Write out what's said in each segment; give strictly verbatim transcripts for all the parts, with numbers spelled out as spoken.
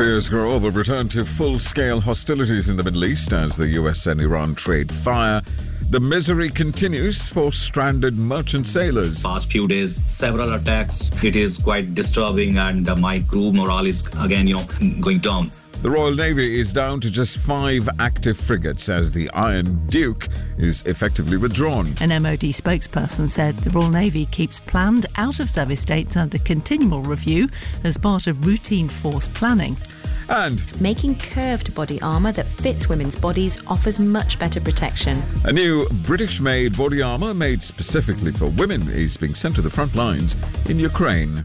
Fears grow over return to full-scale hostilities in the Middle East as the U S and Iran trade fire. The misery continues for stranded merchant sailors. Past few days, several attacks. It is quite disturbing, and uh, my crew morale is again, you know, going down. The Royal Navy is down to just five active frigates as the Iron Duke is effectively withdrawn. An M O D spokesperson said the Royal Navy keeps planned out-of-service dates under continual review as part of routine force planning. And making curved body armour that fits women's bodies offers much better protection. A new British-made body armour made specifically for women is being sent to the front lines in Ukraine.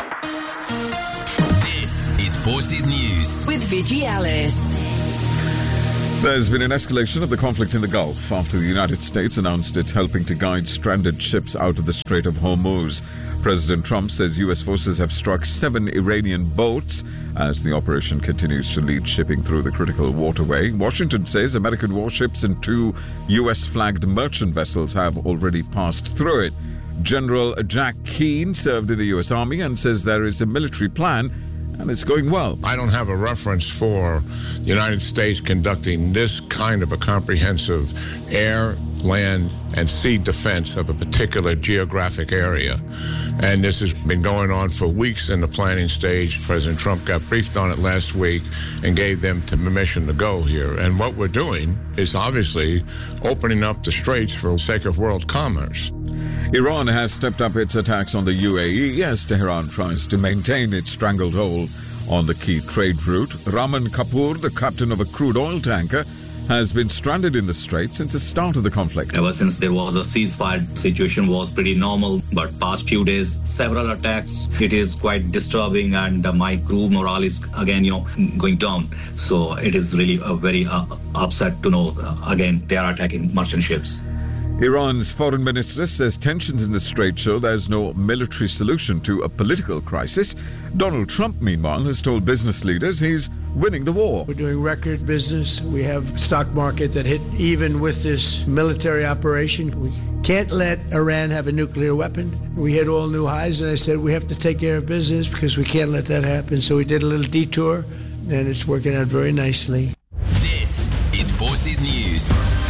This is Forces News with Vijay Alice. There's been an escalation of the conflict in the Gulf after the United States announced it's helping to guide stranded ships out of the Strait of Hormuz. President Trump says U S forces have struck seven Iranian boats as the operation continues to lead shipping through the critical waterway. Washington says American warships and two U S-flagged merchant vessels have already passed through it. General Jack Keane served in the U S Army and says there is a military plan and it's going well. I don't have a reference for the United States conducting this kind of a comprehensive air, land, and sea defense of a particular geographic area. And this has been going on for weeks in the planning stage. President Trump got briefed on it last week and gave them permission to go here. And what we're doing is obviously opening up the straits for the sake of world commerce. Iran has stepped up its attacks on the U A E as Tehran tries to maintain its stranglehold on the key trade route. Raman Kapoor, the captain of a crude oil tanker, has been stranded in the strait since the start of the conflict. Ever since there was a ceasefire, situation was pretty normal, but past few days, several attacks. It is quite disturbing, and uh, my crew morale is again, you know, going down. So it is really a very uh, upset to know uh, again they are attacking merchant ships. Iran's foreign minister says tensions in the strait show there's no military solution to a political crisis. Donald Trump, meanwhile, has told business leaders he's winning the war. We're doing record business. We have a stock market that hit even with this military operation. We can't let Iran have a nuclear weapon. We hit all new highs, and I said we have to take care of business because we can't let that happen. So we did a little detour, and it's working out very nicely. This is Forces News.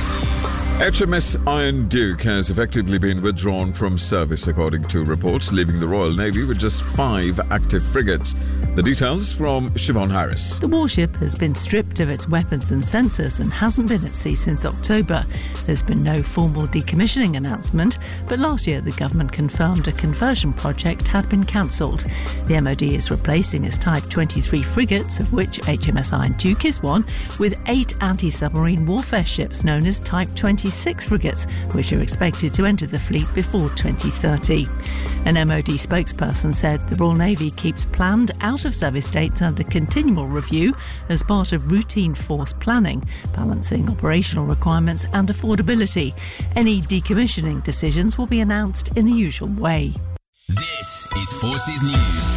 H M S Iron Duke has effectively been withdrawn from service, according to reports, leaving the Royal Navy with just five active frigates. The details from Siobhan Harris. The warship has been stripped of its weapons and sensors and hasn't been at sea since October. There's been no formal decommissioning announcement, but last year the government confirmed a conversion project had been cancelled. The M O D is replacing its Type twenty-three frigates, of which H M S Iron Duke is one, with eight anti-submarine warfare ships known as Type twenty-six frigates, which are expected to enter the fleet before twenty thirty. An M O D spokesperson said the Royal Navy keeps planned out-of-service dates under continual review as part of routine force planning, balancing operational requirements and affordability. Any decommissioning decisions will be announced in the usual way. This is Forces News.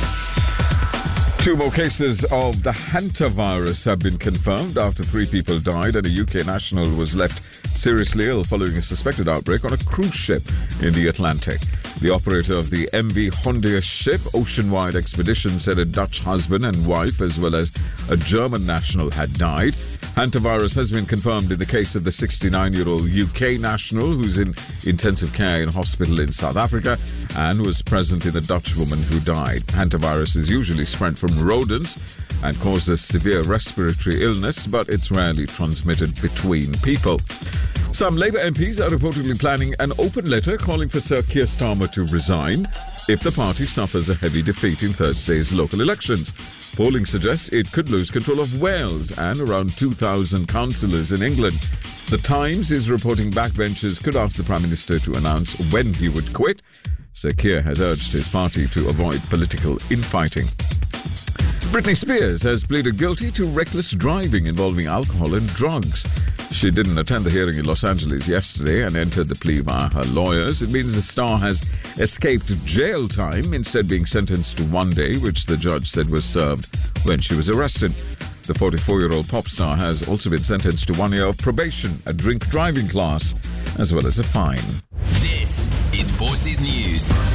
Two more cases of the hantavirus have been confirmed after three people died and a U K national was left seriously ill following a suspected outbreak on a cruise ship in the Atlantic. The operator of the M V Hondius ship, Oceanwide Expedition, said a Dutch husband and wife as well as a German national had died. Hantavirus has been confirmed in the case of the sixty-nine-year-old U K national who's in intensive care in hospital in South Africa and was present in the Dutch woman who died. Hantavirus is usually spread from rodents and causes severe respiratory illness, but it's rarely transmitted between people. Some Labour M Ps are reportedly planning an open letter calling for Sir Keir Starmer to resign if the party suffers a heavy defeat in Thursday's local elections. Polling suggests it could lose control of Wales and around two thousand councillors in England. The Times is reporting backbenchers could ask the Prime Minister to announce when he would quit. Sir Keir has urged his party to avoid political infighting. Britney Spears has pleaded guilty to reckless driving involving alcohol and drugs. She didn't attend the hearing in Los Angeles yesterday and entered the plea via her lawyers. It means the star has escaped jail time, instead being sentenced to one day, which the judge said was served when she was arrested. The forty-four-year-old pop star has also been sentenced to one year of probation, a drink driving class, as well as a fine. This is Forces News.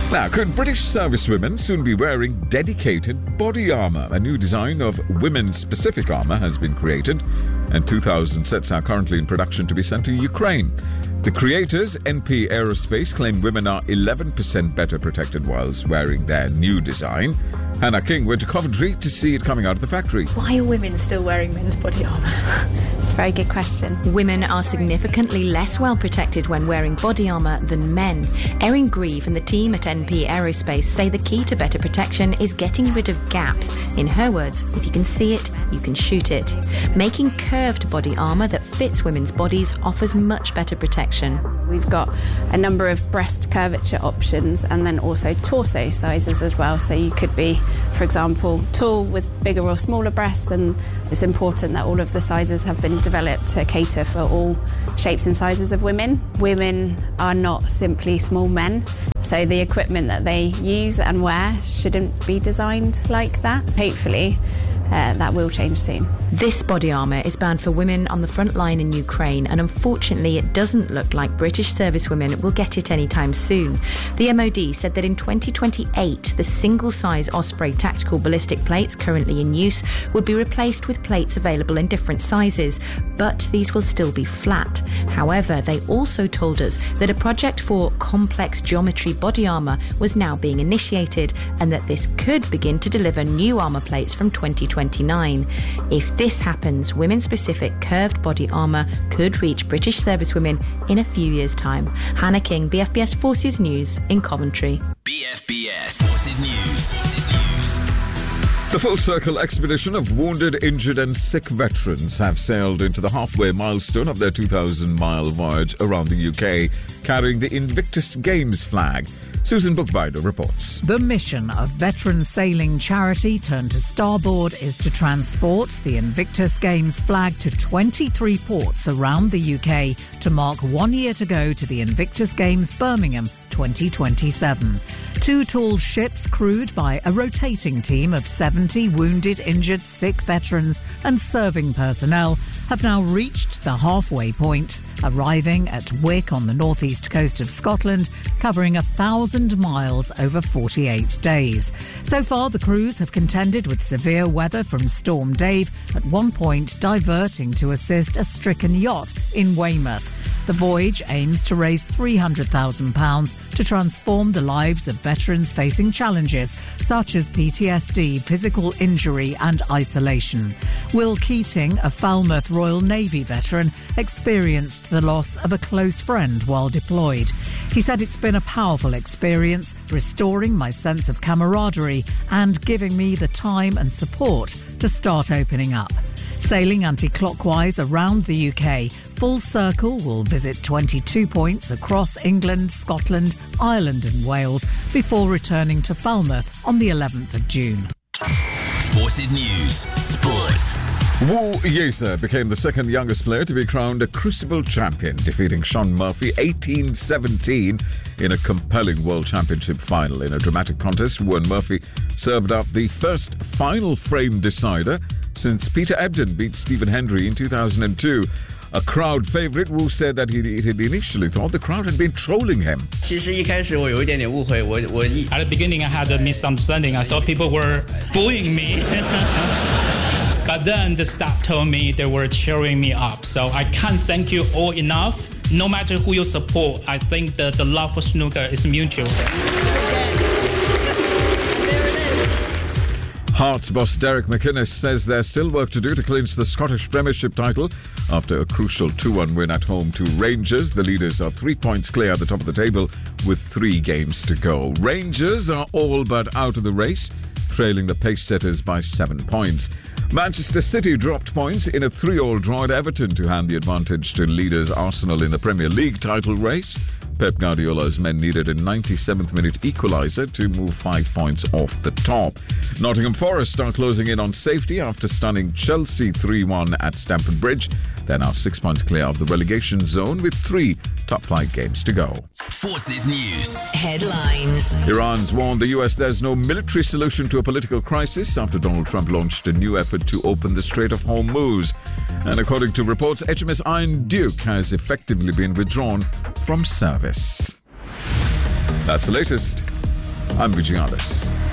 Now, could British servicewomen soon be wearing dedicated body armour? A new design of women-specific armour has been created, and two thousand sets are currently in production to be sent to Ukraine. The creators, N P Aerospace, claim women are eleven percent better protected whilst wearing their new design. Hannah King went to Coventry to see it coming out of the factory. Why are women still wearing men's body armour? It's a very good question. Women are significantly less well protected when wearing body armour than men. Erin Grieve and the team at N P Aerospace say the key to better protection is getting rid of gaps. In her words, if you can see it, you can shoot it. Making curved body armour that fits women's bodies offers much better protection. We've got a number of breast curvature options and then also torso sizes as well. So you could be, for example, tall with bigger or smaller breasts, and it's important that all of the sizes have been developed to cater for all shapes and sizes of women. Women are not simply small men, so the equipment that they use and wear shouldn't be designed like that. Hopefully, Uh, that will change soon. This body armour is banned for women on the front line in Ukraine, and unfortunately it doesn't look like British servicewomen will get it anytime soon. The M O D said that in twenty twenty-eight the single-size Osprey tactical ballistic plates currently in use would be replaced with plates available in different sizes, but these will still be flat. However, they also told us that a project for complex geometry body armour was now being initiated, and that this could begin to deliver new armour plates from twenty twenty-nine. If this happens, women-specific curved body armour could reach British servicewomen in a few years' time. Hannah King, B F B S Forces News in Coventry. B F B S Forces News. Forces News. The Full Circle expedition of wounded, injured and sick veterans have sailed into the halfway milestone of their two thousand mile voyage around the U K, carrying the Invictus Games flag. Susan Bookbinder reports. The mission of veteran sailing charity Turn to Starboard is to transport the Invictus Games flag to twenty-three ports around the U K to mark one year to go to the Invictus Games Birmingham twenty twenty-seven. Two tall ships crewed by a rotating team of seventy wounded, injured, sick veterans and serving personnel have now reached the halfway point, arriving at Wick on the northeast coast of Scotland, covering a thousand miles over forty-eight days. So far, the crews have contended with severe weather from Storm Dave, at one point diverting to assist a stricken yacht in Weymouth. The voyage aims to raise three hundred thousand pounds to transform the lives of veterans facing challenges such as P T S D, physical injury and isolation. Will Keating, a Falmouth Royal Navy veteran, experienced the loss of a close friend while deployed. He said, "It's been a powerful experience, restoring my sense of camaraderie and giving me the time and support to start opening up." Sailing anti-clockwise around the U K, Full Circle will visit twenty-two points across England, Scotland, Ireland and Wales before returning to Falmouth on the eleventh of June. Forces News. Sports. Wu Yesa became the second youngest player to be crowned a Crucible champion, defeating Sean Murphy eighteen seventeen in a compelling World Championship final. In a dramatic contest, Wu and Murphy served up the first final frame decider since Peter Ebdon beat Stephen Hendry in two thousand two. A crowd favourite, Wu said that he had initially thought the crowd had been trolling him. At the beginning, I had a misunderstanding. I thought people were booing me. But then the staff told me they were cheering me up. So I can't thank you all enough. No matter who you support, I think that the love for snooker is mutual. Hearts boss Derek McInnes says there's still work to do to clinch the Scottish Premiership title after a crucial two one win at home to Rangers. The leaders are three points clear at the top of the table with three games to go. Rangers are all but out of the race, trailing the pace setters by seven points. Manchester City dropped points in a three-all draw at Everton to hand the advantage to leaders Arsenal in the Premier League title race. Pep Guardiola's men needed a ninety-seventh minute equaliser to move five points off the top. Nottingham Forest are closing in on safety after stunning Chelsea three one at Stamford Bridge. They're now six points clear of the relegation zone with three top flight games to go. Forces News. Headlines. Iran's warned the U S there's no military solution to a political crisis after Donald Trump launched a new effort to open the Strait of Hormuz. And according to reports, H M S Iron Duke has effectively been withdrawn from service. That's the latest. I'm Vijay Alice.